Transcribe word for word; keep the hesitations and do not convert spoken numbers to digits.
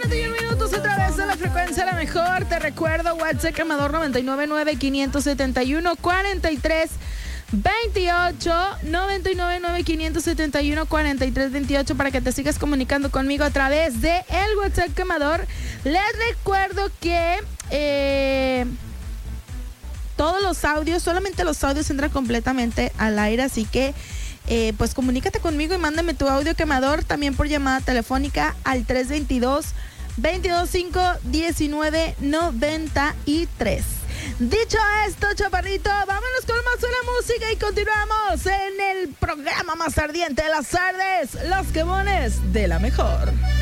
y un minutos a través de la frecuencia la mejor. Te recuerdo, WhatsApp Quemador nueve nueve nueve, cinco siete uno, cuatro tres veintiocho, nueve nueve nueve, cinco siete uno, cuatro tres veintiocho para que te sigas comunicando conmigo a través de el WhatsApp Quemador. Les recuerdo que eh, todos los audios, solamente los audios entran completamente al aire, así que Eh, pues comunícate conmigo y mándame tu audio quemador también por llamada telefónica al tres dos dos, dos cinco, uno nueve nueve tres. Dicho esto, chaparrito, vámonos con más de la música y continuamos en el programa más ardiente de las tardes, Los Quemones de la Mejor.